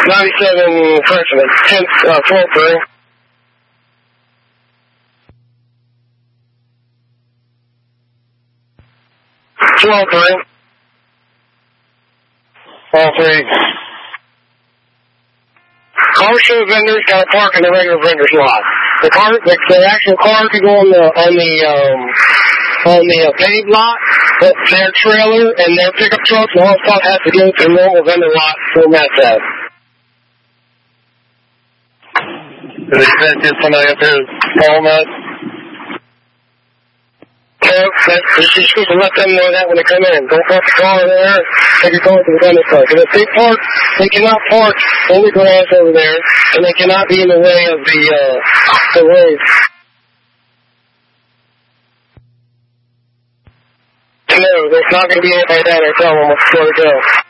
97 freshman, 10th, 12th ring. All three. Car show vendors got to park in the regular vendors lot. The actual car can go on the paved lot, but their trailer and their pickup trucks and all stuff has to go to the normal vendor lot for that side. Did they send somebody up there hauling that? You're supposed to let them know that when they come in. Don't park the car there. Take your car to the vendor park. And if they park, they cannot park on the grass over there, and they cannot be in the way of the road. No, there's not going to be anybody down there telling them where to go.